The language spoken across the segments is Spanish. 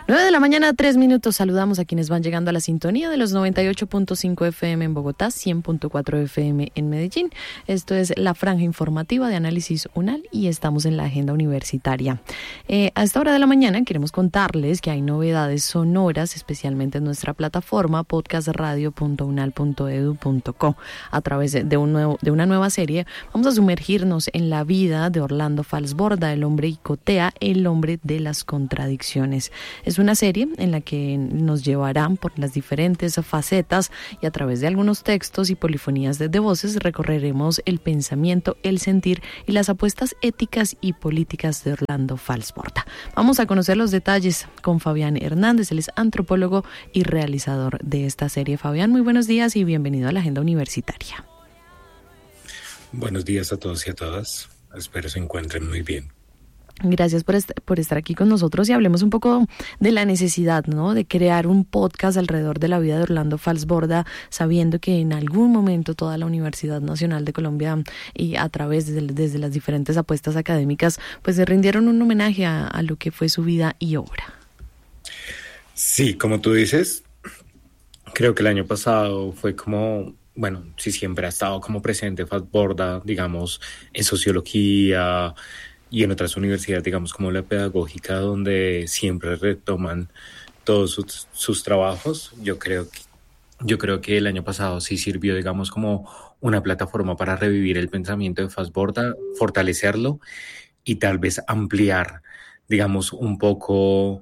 9 de la mañana, 3 minutos. Saludamos a quienes van llegando a la sintonía de los 98.5 FM en Bogotá, 100.4 FM en Medellín. Esto es la franja informativa de Análisis UNAL y estamos en la agenda universitaria. A esta hora de la mañana queremos contarles que hay novedades sonoras, especialmente en nuestra plataforma podcastradio.unal.edu.co. A través de una nueva serie vamos a sumergirnos en la vida de Orlando Falsborda, el hombre Icotea, el hombre de las contradicciones. Es una serie en la que nos llevarán por las diferentes facetas y a través de algunos textos y polifonías de voces recorreremos el pensamiento, el sentir y las apuestas éticas y políticas de Orlando Falsborda. Vamos a conocer los detalles con Fabián Hernández, él es antropólogo y realizador de esta serie. Fabián, muy buenos días y bienvenido a la agenda universitaria. Buenos días a todos y a todas. Espero se encuentren muy bien. Gracias por estar aquí con nosotros y hablemos un poco de la necesidad, ¿no?, de crear un podcast alrededor de la vida de Orlando Falsborda, sabiendo que en algún momento toda la Universidad Nacional de Colombia y a través desde las diferentes apuestas académicas, pues se rindieron un homenaje a lo que fue su vida y obra. Sí, como tú dices, creo que el año pasado fue como, bueno, sí siempre ha estado como presente Falsborda, digamos, en sociología y en otras universidades, digamos, como la pedagógica, donde siempre retoman todos sus trabajos. Yo creo que el año pasado sí sirvió, digamos, como una plataforma para revivir el pensamiento de Falsborda, fortalecerlo y tal vez ampliar, digamos, un poco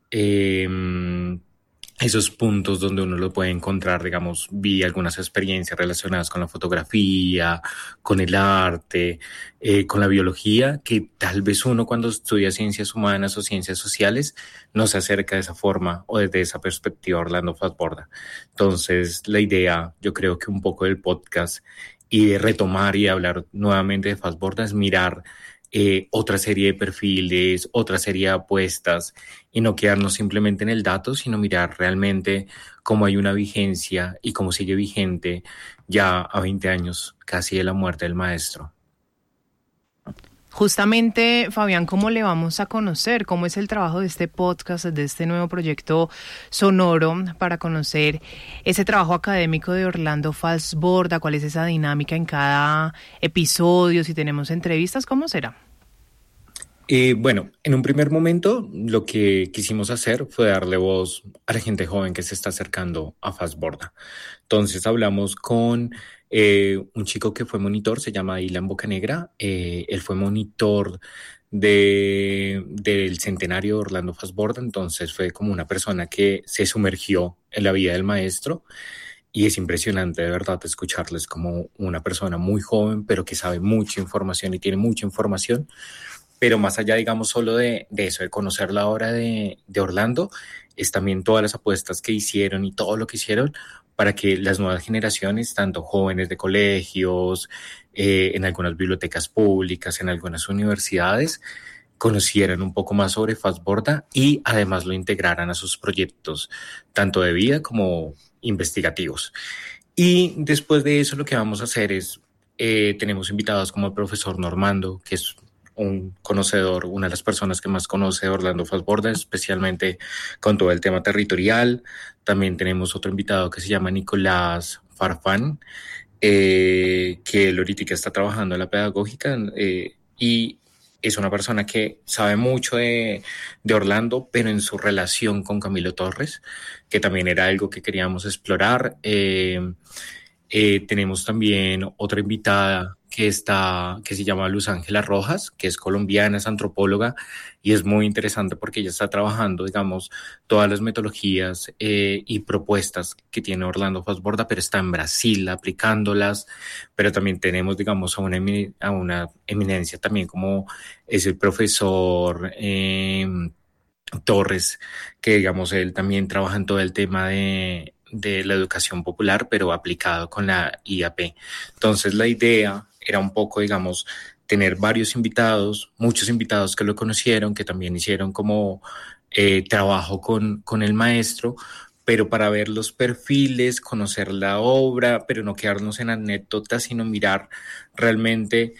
esos puntos donde uno lo puede encontrar. Digamos, vi algunas experiencias relacionadas con la fotografía, con el arte, con la biología, que tal vez uno cuando estudia ciencias humanas o ciencias sociales no se acerca de esa forma o desde esa perspectiva a Orlando Falsborda. Entonces, la idea, yo creo que un poco del podcast y de retomar y hablar nuevamente de Falsborda es mirar otra serie de perfiles, otra serie de apuestas y no quedarnos simplemente en el dato, sino mirar realmente cómo hay una vigencia y cómo sigue vigente ya a 20 años casi de la muerte del maestro. Justamente, Fabián, ¿cómo le vamos a conocer? ¿Cómo es el trabajo de este podcast, de este nuevo proyecto sonoro para conocer ese trabajo académico de Orlando Falsborda? ¿Cuál es esa dinámica en cada episodio? Si tenemos entrevistas, ¿cómo será? Bueno, en un primer momento lo que quisimos hacer fue darle voz a la gente joven que se está acercando a Falsborda. Entonces hablamos con un chico que fue monitor, se llama Ilan Bocanegra. Él fue monitor del centenario de Orlando Falsborda, entonces fue como una persona que se sumergió en la vida del maestro. Y es impresionante, de verdad, escucharles como una persona muy joven, pero que sabe mucha información y tiene mucha información. Pero más allá, digamos, solo de eso, de conocer la obra de Orlando, es también todas las apuestas que hicieron y todo lo que hicieron para que las nuevas generaciones, tanto jóvenes de colegios, en algunas bibliotecas públicas, en algunas universidades, conocieran un poco más sobre Falsborda y además lo integraran a sus proyectos, tanto de vida como investigativos. Y después de eso lo que vamos a hacer es, tenemos invitados como el profesor Normando, que es un conocedor, una de las personas que más conoce a Orlando Falsborda, especialmente con todo el tema territorial. También tenemos otro invitado que se llama Nicolás Farfán, que él ahorita está trabajando en la pedagógica y es una persona que sabe mucho de Orlando, pero en su relación con Camilo Torres, que también era algo que queríamos explorar. Tenemos también otra invitada que se llama Luz Ángela Rojas, que es colombiana, es antropóloga y es muy interesante porque ella está trabajando, digamos, todas las metodologías y propuestas que tiene Orlando Falsborda, pero está en Brasil aplicándolas. Pero también tenemos, digamos, a una eminencia también como es el profesor Torres, que digamos él también trabaja en todo el tema de la educación popular, pero aplicado con la IAP. Entonces la idea era un poco, digamos, tener varios invitados, muchos invitados que lo conocieron, que también hicieron como trabajo con el maestro, pero para ver los perfiles, conocer la obra, pero no quedarnos en anécdotas, sino mirar realmente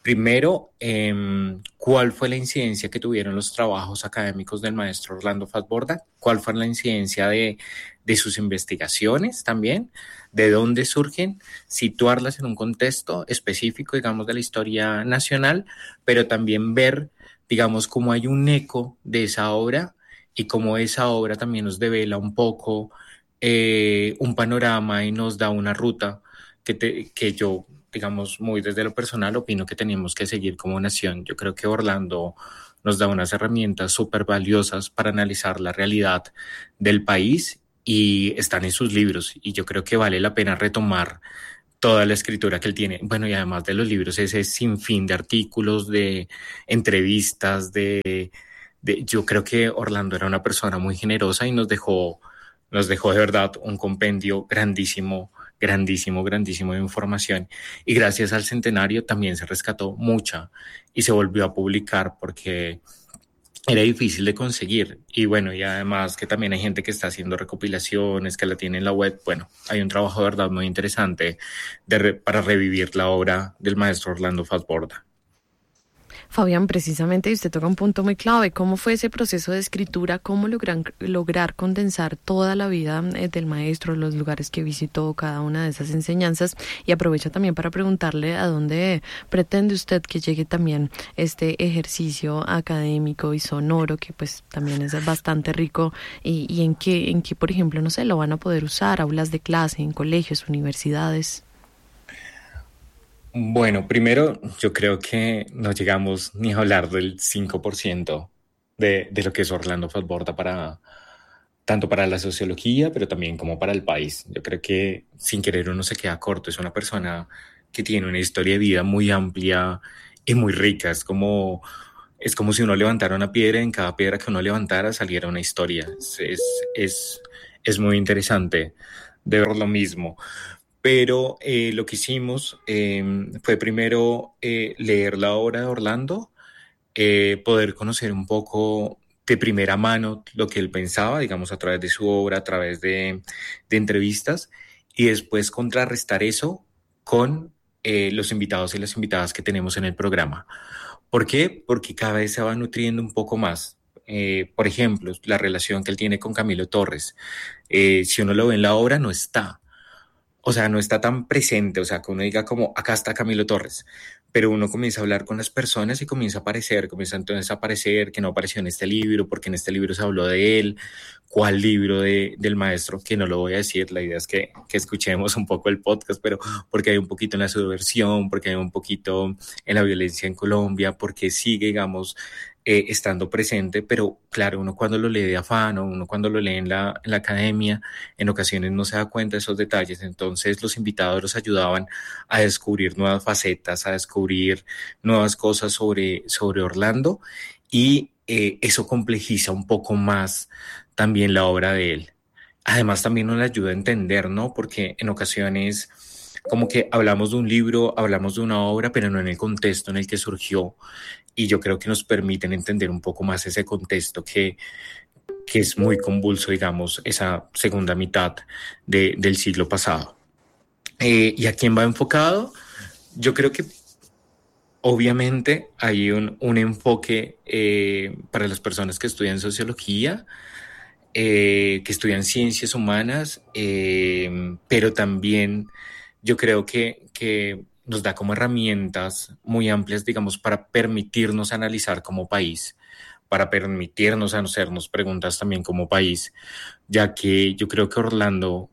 Primero, ¿cuál fue la incidencia que tuvieron los trabajos académicos del maestro Orlando Fassborda? ¿Cuál fue la incidencia de sus investigaciones también? ¿De dónde surgen? Situarlas en un contexto específico, digamos, de la historia nacional, pero también ver, digamos, cómo hay un eco de esa obra y cómo esa obra también nos devela un poco un panorama y nos da una ruta que yo, digamos, muy desde lo personal, opino que tenemos que seguir como nación. Yo creo que Orlando nos da unas herramientas súper valiosas para analizar la realidad del país y están en sus libros. Y yo creo que vale la pena retomar toda la escritura que él tiene. Bueno, y además de los libros, ese sinfín de artículos, de entrevistas, yo creo que Orlando era una persona muy generosa y nos dejó de verdad un compendio grandísimo, grandísimo, grandísimo de información. Y gracias al centenario también se rescató mucha y se volvió a publicar porque era difícil de conseguir. Y bueno, y además que también hay gente que está haciendo recopilaciones, que la tiene en la web. Bueno, hay un trabajo de verdad muy interesante para revivir la obra del maestro Orlando Fassborda. Fabián, precisamente usted toca un punto muy clave. ¿Cómo fue ese proceso de escritura? ¿Cómo lograr condensar toda la vida del maestro, los lugares que visitó, cada una de esas enseñanzas? Y aprovecho también para preguntarle a dónde pretende usted que llegue también este ejercicio académico y sonoro, que pues también es bastante rico, y en qué, por ejemplo, no sé, lo van a poder usar, aulas de clase, en colegios, universidades. Bueno, primero yo creo que no llegamos ni a hablar del 5% de lo que es Orlando Fassborda tanto para la sociología, pero también como para el país. Yo creo que sin querer uno se queda corto. Es una persona que tiene una historia de vida muy amplia y muy rica. Es como si uno levantara una piedra y en cada piedra que uno levantara saliera una historia. Es muy interesante de ver lo mismo. Pero lo que hicimos fue primero leer la obra de Orlando, poder conocer un poco de primera mano lo que él pensaba, digamos, a través de su obra, a través de entrevistas, y después contrarrestar eso con los invitados y las invitadas que tenemos en el programa. ¿Por qué? Porque cada vez se va nutriendo un poco más. Por ejemplo, la relación que él tiene con Camilo Torres. Si uno lo ve en la obra, no está. O sea, no está tan presente, o sea, que uno diga como, acá está Camilo Torres, pero uno comienza a hablar con las personas y comienza entonces a aparecer que no apareció en este libro, porque en este libro se habló de él, cuál libro del maestro, que no lo voy a decir, la idea es que escuchemos un poco el podcast, pero porque hay un poquito en la subversión, porque hay un poquito en la violencia en Colombia, porque sigue, digamos, estando presente, pero claro, uno cuando lo lee de afán o uno cuando lo lee en la academia, en ocasiones no se da cuenta de esos detalles. Entonces los invitados los ayudaban a descubrir nuevas facetas, a descubrir nuevas cosas sobre Orlando, y eso complejiza un poco más también la obra de él. Además también nos ayuda a entender, ¿no? Porque en ocasiones como que hablamos de un libro, hablamos de una obra, pero no en el contexto en el que surgió. Y yo creo que nos permiten entender un poco más ese contexto que es muy convulso, digamos, esa segunda mitad del siglo pasado. ¿Y a quién va enfocado? Yo creo que obviamente hay un enfoque para las personas que estudian sociología, que estudian ciencias humanas, pero también yo creo que nos da como herramientas muy amplias, digamos, para permitirnos analizar como país, para permitirnos hacernos preguntas también como país, ya que yo creo que Orlando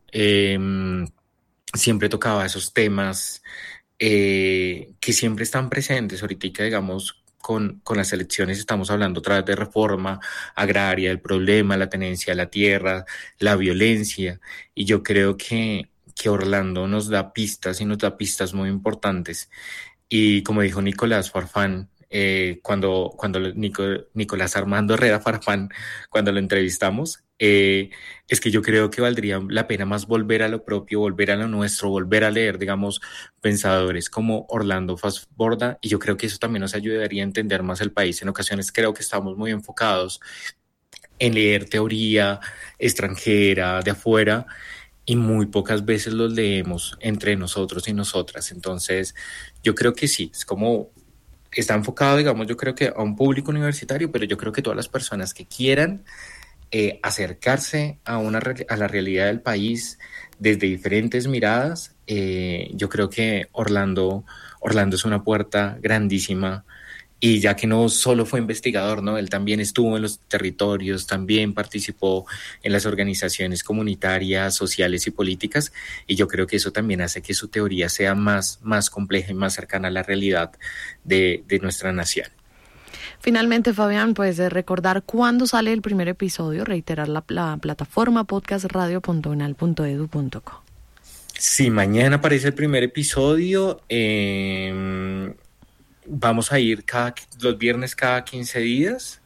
siempre tocaba esos temas que siempre están presentes. Ahorita, digamos, con las elecciones estamos hablando otra vez de reforma agraria, el problema, la tenencia de la tierra, la violencia, y yo creo que Orlando nos da pistas y nos da pistas muy importantes. Y como dijo Nicolás Farfán, cuando Nicolás Armando Herrera Farfán, cuando lo entrevistamos, es que yo creo que valdría la pena más volver a lo propio, volver a lo nuestro, volver a leer, digamos, pensadores como Orlando Fassborda, y yo creo que eso también nos ayudaría a entender más el país. En ocasiones creo que estamos muy enfocados en leer teoría extranjera, de afuera, y muy pocas veces los leemos entre nosotros y nosotras. Entonces, yo creo que sí, es como está enfocado, digamos, yo creo que a un público universitario, pero yo creo que todas las personas que quieran acercarse a la realidad del país desde diferentes miradas, yo creo que Orlando es una puerta grandísima. Y ya que no solo fue investigador, ¿no? Él también estuvo en los territorios, también participó en las organizaciones comunitarias, sociales y políticas, y yo creo que eso también hace que su teoría sea más compleja y más cercana a la realidad de nuestra nación. Finalmente, Fabián, pues recordar cuándo sale el primer episodio, reiterar la plataforma podcastradio.unal.edu.co. Sí, mañana aparece el primer episodio. Vamos a ir los viernes cada 15 días.